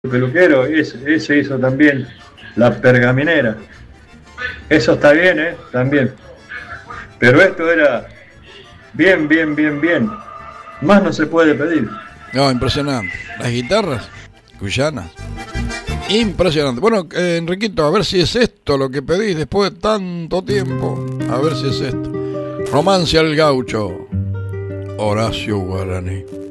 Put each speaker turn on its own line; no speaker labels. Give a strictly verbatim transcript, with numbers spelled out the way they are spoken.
peluquero, ese, ese hizo también La Pergaminera. Eso está bien, ¿eh? También. Pero esto era bien, bien, bien, bien. Más no se puede pedir.
No, impresionante. Las guitarras cuyanas. Impresionante. Bueno, eh, Enriquito, a ver si es esto lo que pedís después de tanto tiempo. A ver si es esto. Romance al Gaucho. Horacio Guaraní.